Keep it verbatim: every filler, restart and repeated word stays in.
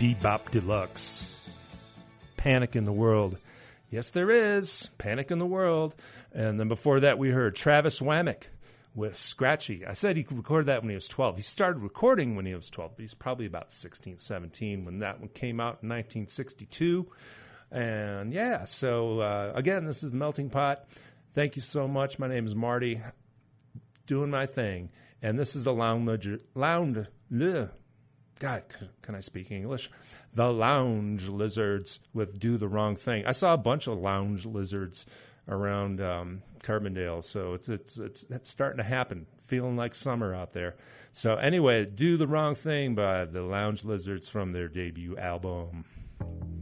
Bebop Deluxe. Panic in the World. Yes, there is. Panic in the World. And then before that, we heard Travis Wamick with Scratchy. I said he recorded that when he was twelve. He started recording when he was twelve, but he's probably about sixteen, seventeen when that one came out in nineteen sixty-two. And yeah, so uh, again, this is Melting Pot. Thank you so much. My name is Marty, doing my thing. And this is the Lounge, lounge bleh. God, can I speak English? The Lounge Lizards with Do the Wrong Thing. I saw a bunch of lounge lizards around um, Carbondale, so it's, it's it's it's starting to happen. Feeling like summer out there. So anyway, Do the Wrong Thing by the Lounge Lizards from their debut album.